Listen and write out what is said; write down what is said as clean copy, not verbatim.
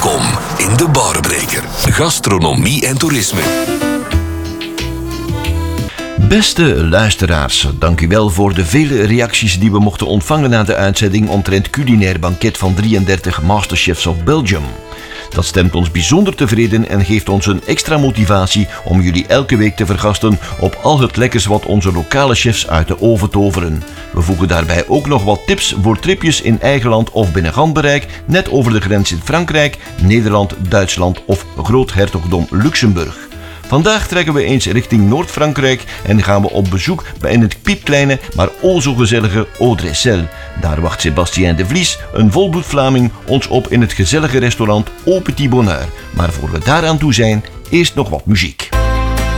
Welkom in de Barbreker. Gastronomie en toerisme. Beste luisteraars, dank u wel voor de vele reacties die we mochten ontvangen na de uitzending omtrent culinair banket van 33 Masterchefs of Belgium. Dat stemt ons bijzonder tevreden en geeft ons een extra motivatie om jullie elke week te vergasten op al het lekkers wat onze lokale chefs uit de oven toveren. We voegen daarbij ook nog wat tips voor tripjes in eigen land of binnen handbereik, net over de grens in Frankrijk, Nederland, Duitsland of Groothertogdom Luxemburg. Vandaag trekken we eens richting Noord-Frankrijk en gaan we op bezoek in het piepkleine, maar o zo gezellige Audressel. Daar wacht Sébastien de Vries, een volbloed Vlaming, ons op in het gezellige restaurant Au Petit Bonheur. Maar voor we daaraan toe zijn, eerst nog wat muziek.